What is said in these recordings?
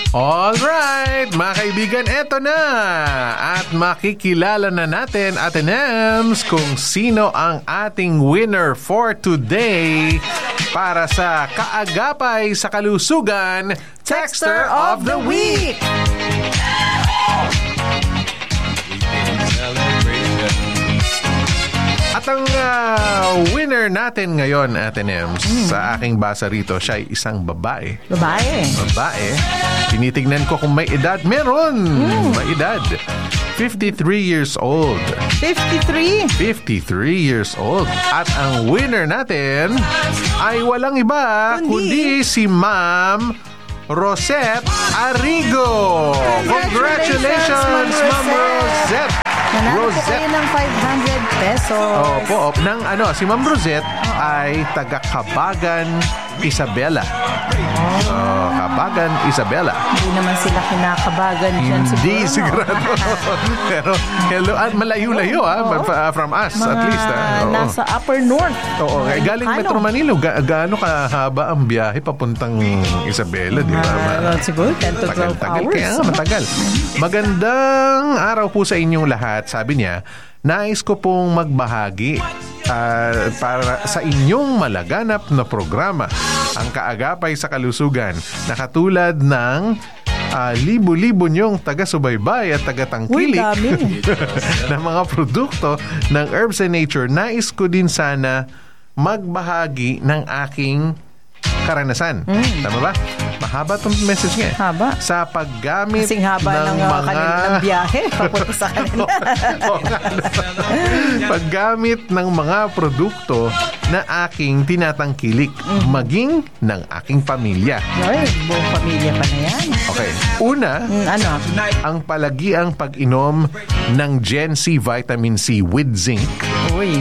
Alright, mga kaibigan, eto na. At makikilala na natin, Ate Nems, kung sino ang ating winner for today para sa Kaagapay sa Kalusugan Texter of the Week. At ang winner natin ngayon, Ate Nems, sa aking basa rito, siya ay isang babae. Babae. Tinitignan ko kung may edad. Meron! May edad. 53 years old. 53 years old. At ang winner natin ay walang iba kundi si Ma'am Rosette Arrigo. Congratulations, Ma'am Rosette. Nanalo po kayo ng 500 pesos. Opo. Si Ma'am Rosette ay taga-Cabagan, Isabela. Cabagan, Isabela. Hindi naman sila kinakabagan dyan siguro. Hindi sigurado. Pero hello, at malayo-layo from us at least. Nasa Upper North. Oo, galing Metro Manila. Gaano kahaba ang biyahe papuntang Isabela, di ba? Siguro 10 to 12 hours. Kaya matagal. Magandang araw po sa inyong lahat. Sabi niya, nais ko pong magbahagi para sa inyong malaganap na programa, ang Kaagapay sa Kalusugan, na katulad ng libo-libo niyong taga-subaybay at taga-tangkilik ng mga produkto ng Herbs and Nature. Nais ko din sana magbahagi ng aking karanasan. Tama ba? Mahaba itong message niya. Haba. Sa paggamit kasing haba ng kanilang biyahe papunta sa kanila. Paggamit ng mga produkto na aking tinatangkilik, maging ng aking pamilya. Ay, buong pamilya pa na yan. Okay. Una, ang palagiang pag-inom ng Gen C Vitamin C with Zinc. Uy.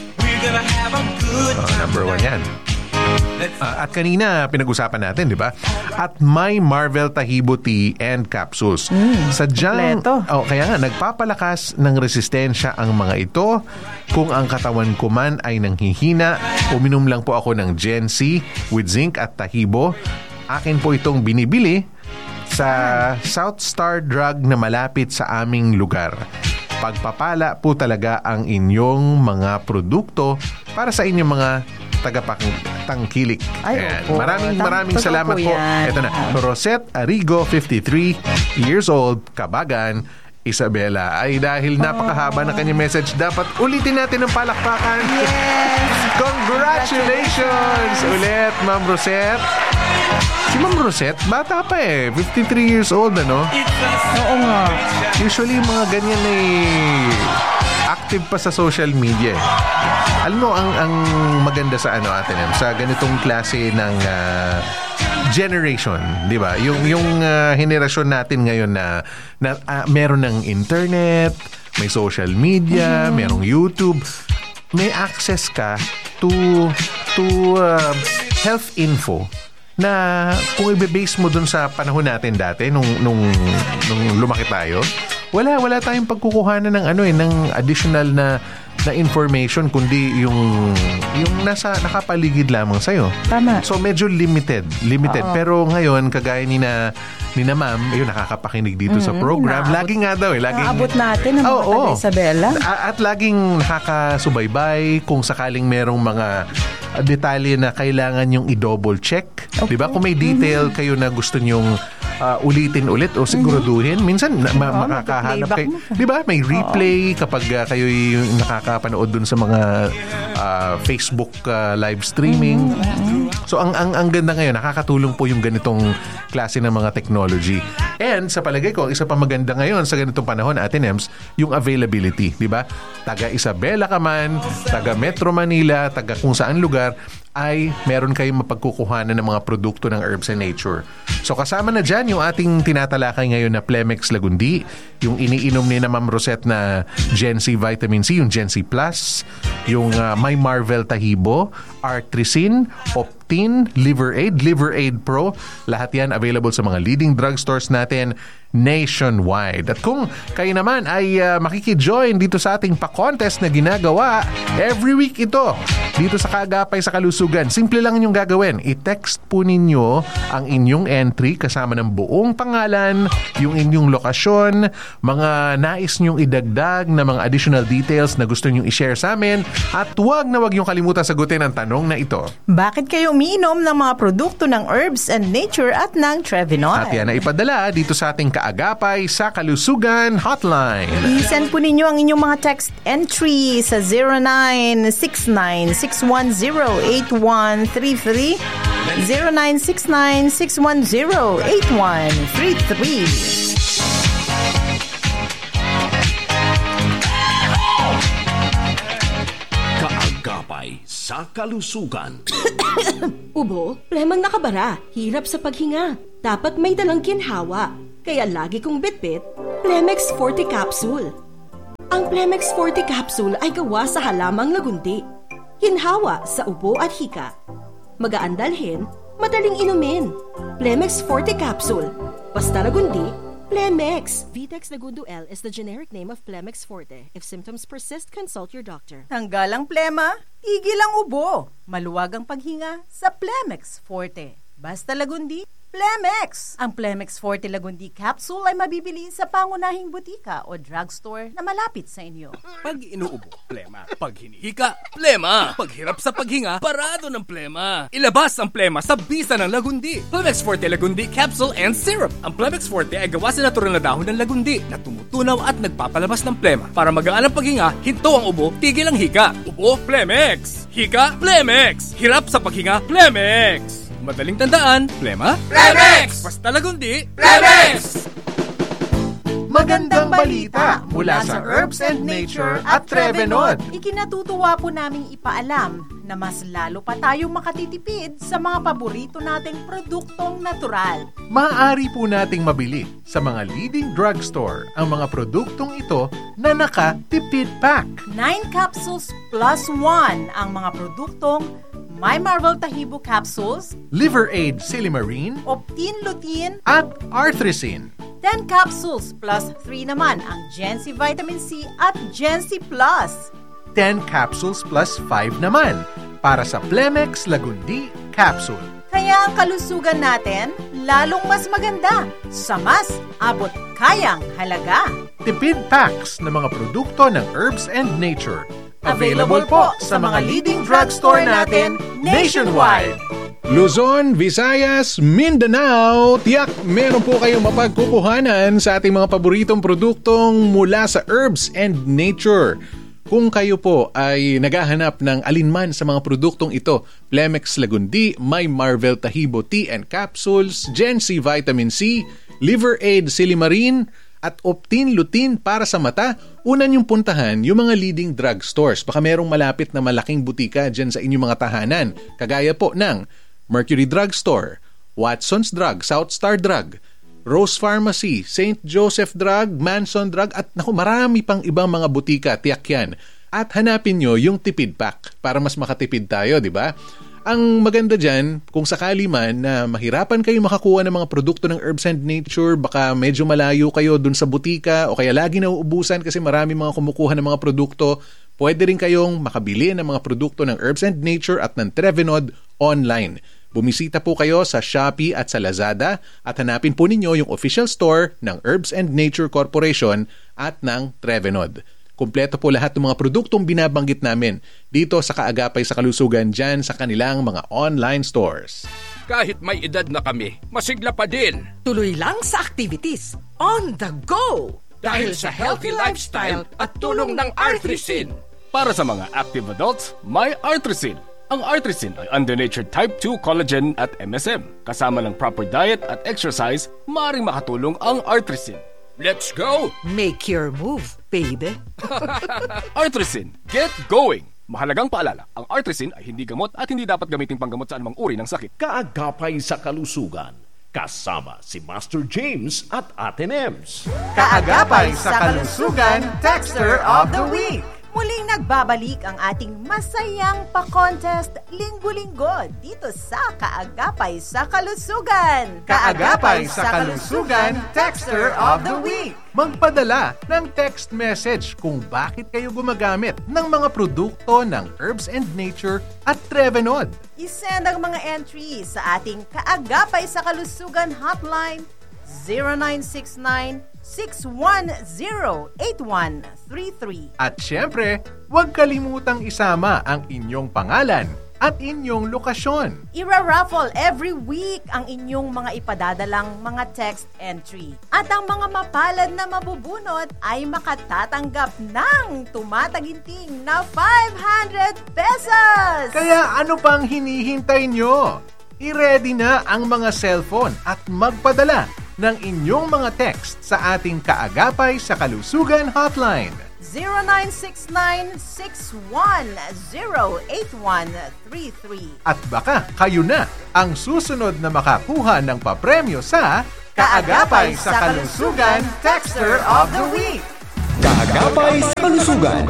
Number 1 yan. At kanina pinag-usapan natin, di ba? At may Marvel Tahibo Tea and Capsules. Sadyang, kaya nga, nagpapalakas ng resistensya ang mga ito. Kung ang katawan ko man ay nanghihina, uminom lang po ako ng Gen C with Zinc at Tahibo. Akin po itong binibili sa South Star Drug na malapit sa aming lugar. Pagpapala po talaga ang inyong mga produkto para sa inyong mga tagapangkilik. Maraming salamat po. Ito na, Rosette Arrigo, 53 years old, Cabagan, Isabela. Ay, dahil napakahaba ng kanyang message, dapat ulitin natin ang palakpakan. Yes! Congratulations! Ulit, Ma'am Rosette. Si Ma'am Rosette, bata pa 53 years old, ano? Oo nga. Usually, mga ganyan active pa sa social media. Alam mo, ang maganda sa Ate Nem, sa ganitong klase ng generation, di ba? Yung henerasyon natin ngayon na meron ng internet, may social media, merong YouTube, may access ka to health info na kung i-base mo dun sa panahon natin dati nung lumaki tayo, wala tayong pagkukuhanan ng additional na information kundi yung nakapaligid lamang sa'yo. Tama. So medyo limited. Pero ngayon, kagaya ni na ma'am, nakakapakinig dito sa program. Lagi nga daw naabot natin ang mga taga-Isabela. At laging nakakasubaybay kung sakaling merong mga detalye na kailangan yung i-double check. Okay. Diba? Kung may detail kayo na gusto nyong ulitin ulit o siguraduhin. Minsan, makakahanap kayo. Diba? May replay kapag kayo'y nakakapanood dun sa mga Facebook live streaming. So, ang ganda ngayon, nakakatulong po yung ganitong klase ng mga technology. And sa palagay ko, ang isa pa maganda ngayon sa ganitong panahon, Ate Nems, yung availability. Diba? Taga Isabela ka man, taga Metro Manila, taga kung saan lugar, ay meron kayong mapagkukuhanan ng mga produkto ng Herbs and Nature. So kasama na dyan yung ating tinatalakay ngayon na Plemex Lagundi, yung iniinom ni na Ma'am Rosette na Gen C Vitamin C, yung Gen C Plus, yung My Marvel Tahibo, Artresin, Optin, Liver Aid Pro. Lahat yan available sa mga leading drugstores natin nationwide. At kung kayo naman ay makikijoin dito sa ating pa-contest na ginagawa, every week ito, dito sa Kaagapay sa Kalusugan, simple lang inyong gagawin. I-text po ninyo ang inyong entry kasama ng buong pangalan, yung inyong lokasyon, mga nais nyong idagdag na mga additional details na gusto nyong i-share sa amin, at huwag yung kalimutan sagutin ang tanong na ito. Bakit kayo umiinom ng mga produkto ng Herbs and Nature at ng Trevenoid? At yan ay ipadala dito sa ating Kaagapay sa Kalusugan Hotline. I-send po ninyo ang inyong mga text entry sa 0969-610-8133, 0969-610-8133. Kaagapay sa Kalusugan. Ubo, plemang nakabara, hirap sa paghinga. Dapat may dalang ginhawa. Kaya lagi kong bitbit, Plemex Forte Capsule. Ang Plemex Forte Capsule ay gawa sa halamang lagundi. Ginhawa sa ubo at hika. Magaan dalhin, madaling inumin. Plemex Forte Capsule. Basta lagundi, Plemex. Vitex Lagundo L is the generic name of Plemex Forte. If symptoms persist, consult your doctor. Tanggal ang plema, tigil ang ubo. Maluwag ang paghinga sa Plemex Forte. Basta lagundi, Plemex! Ang Plemex Forte Lagundi Capsule ay mabibili sa pangunahing butika o drugstore na malapit sa inyo. Pag inuubo, plema. Pag hinihika, plema. Pag hirap sa paghinga, parado ng plema. Ilabas ang plema sa bisa ng lagundi. Plemex Forte Lagundi Capsule and Syrup. Ang Plemex Forte ay gawa sa natural na dahon ng lagundi na tumutunaw at nagpapalabas ng plema. Para magaan ang paghinga, hinto ang ubo, tigil ang hika. Ubo, Plemex. Hika, Plemex. Hirap sa paghinga, Plemex. Madaling tandaan, plema? Plemex! Basta lagundi, Plemex! Magandang balita mula sa Herbs and Nature at Trevenoid. Ikinatutuwa po naming ipaalam na mas lalo pa tayong makatitipid sa mga paborito nating produktong natural. Maaari po nating mabili sa mga leading drugstore ang mga produktong ito na naka-tipid pack. 9 capsules plus 1 ang mga produktong My Marvel Tahibo Capsules, Liver Aid Silimarine, Optin Lutein, at Arthrisin. 10 capsules plus 3 naman ang Gen-C Vitamin C at Gen-C Plus. 10 capsules plus 5 naman para sa Plemex Lagundi Capsule. Kaya ang kalusugan natin lalong mas maganda sa mas abot kayang halaga. Tipid packs ng mga produkto ng Herbs and Nature. Available po sa mga leading drugstore natin nationwide. Luzon, Visayas, Mindanao, tiyak meron po kayong mapagkukuhanan sa ating mga paboritong produktong mula sa Herbs and Nature. Kung kayo po ay naghahanap ng alinman sa mga produktong ito, Plemex Lagundi, My Marvel Tahibo Tea and Capsules, Gen-C Vitamin C, Liver Aid Silimarine, at Optin Lutein para sa mata, una niyong puntahan yung mga leading drugstores. Baka merong malapit na malaking butika dyan sa inyong mga tahanan. Kagaya po ng Mercury Drugstore, Watson's Drug, South Star Drug, Rose Pharmacy, St. Joseph Drug, Manson Drug, at marami pang ibang mga butika, tiyak yan. At hanapin nyo yung tipid pack para mas makatipid tayo, di ba? Ang maganda dyan, kung sakali man na mahirapan kayo makakuha ng mga produkto ng Herbs and Nature, baka medyo malayo kayo dun sa butika o kaya lagi nauubusan kasi marami mga kumukuha ng mga produkto, pwede rin kayong makabili ng mga produkto ng Herbs and Nature at ng Trevenoid online. Bumisita po kayo sa Shopee at sa Lazada at hanapin po ninyo yung official store ng Herbs and Nature Corporation at ng Trevenoid. Kumpleto po lahat ng mga produktong binabanggit namin dito sa Kaagapay sa Kalusugan dyan sa kanilang mga online stores. Kahit may edad na kami, masigla pa din. Tuloy lang sa activities. On the go! Dahil sa healthy lifestyle at tulong ng Arthrisin. Para sa mga active adults, may Arthrisin. Ang Arthrisin ay under-natured type 2 collagen at MSM. Kasama ng proper diet at exercise, maaaring makatulong ang Arthrisin. Let's go! Make your move, baby. Arthrisin, get going! Mahalagang paalala, ang Arthrisin ay hindi gamot at hindi dapat gamitin panggamot sa anumang uri ng sakit. Kaagapay sa Kalusugan. Kasama si Master James at Ate Nems. Kaagapay sa Kalusugan, Texter of the Week. Muling Nagbabalik ang ating masayang pa-contest linggo-linggo dito sa Kaagapay sa Kalusugan. Kaagapay sa Kalusugan, Texter of the Week. Magpadala ng text message kung bakit kayo gumagamit ng mga produkto ng Herbs and Nature at Trevenod. I-send ang mga entries sa ating Kaagapay sa Kalusugan hotline 0969-610-8133. At syempre, huwag kalimutang isama ang inyong pangalan at inyong lokasyon. Ira-raffle every week ang inyong mga ipadadalang mga text entry. At ang mga mapalad na mabubunot ay makatatanggap ng tumataginting na 500 pesos! Kaya ano pang hinihintay nyo? I-ready na ang mga cellphone at magpadala ng inyong mga text sa ating Kaagapay sa Kalusugan hotline. 0969-610-8133. At baka kayo na ang susunod na makakuha ng papremyo sa Kaagapay sa Kalusugan Texter of the Week. Kaagapay sa Kalusugan.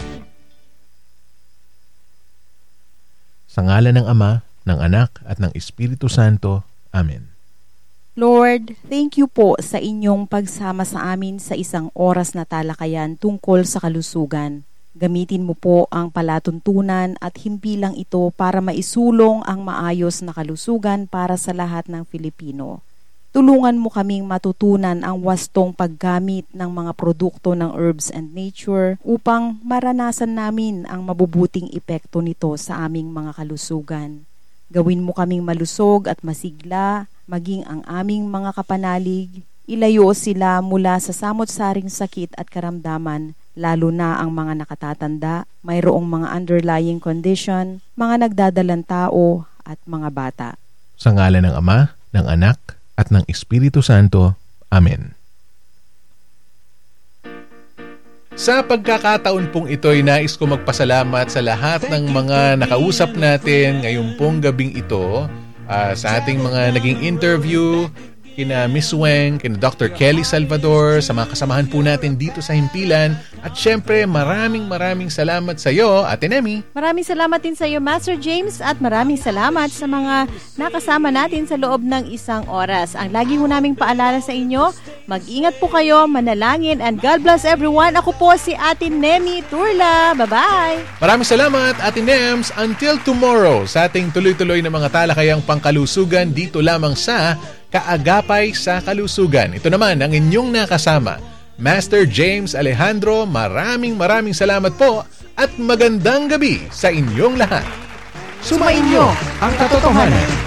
Sa ngalan ng Ama, ng Anak at ng Espiritu Santo. Amen. Lord, thank you po sa inyong pagsama sa amin sa isang oras na talakayan tungkol sa kalusugan. Gamitin mo po ang palatuntunan at himpilang ito para maisulong ang maayos na kalusugan para sa lahat ng Filipino. Tulungan mo kaming matutunan ang wastong paggamit ng mga produkto ng Herbs and Nature upang maranasan namin ang mabubuting epekto nito sa aming mga kalusugan. Gawin mo kaming malusog at masigla, maging ang aming mga kapanalig. Ilayo sila mula sa samot-saring sakit at karamdaman, lalo na ang mga nakatatanda, mayroong mga underlying condition, mga nagdadalang tao at mga bata. Sa ngalan ng Ama, ng Anak, at ng Espiritu Santo. Amen. Sa pagkakataon pong ito'y nais ko magpasalamat sa lahat ng mga nakausap natin ngayong pong gabing ito sa ating mga naging interview kina Miss Weng, kina Dr. Kelly Salvador, sa mga kasamahan po natin dito sa Himpilan. At syempre, maraming salamat sa iyo, Ate Nemi. Maraming salamat din sa iyo, Master James, at maraming salamat sa mga nakasama natin sa loob ng isang oras. Ang lagi ho naming paalala sa inyo, mag-ingat po kayo, manalangin, and God bless everyone. Ako po si Ate Nemi Turla. Bye-bye! Maraming salamat, Ate Nems. Until tomorrow, sa ating tuloy-tuloy na mga talakayang pangkalusugan dito lamang sa Kaagapay sa Kalusugan. Ito naman ang inyong nakasama, Master James Alejandro. Maraming salamat po at magandang gabi sa inyong lahat. Sumainyo ang katotohanan.